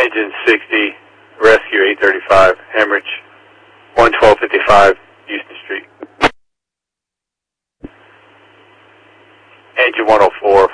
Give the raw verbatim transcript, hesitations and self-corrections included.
Engine sixty, Rescue eight thirty-five, Hemorrhage, one twelve fifty-five, Houston Street. Engine one oh four,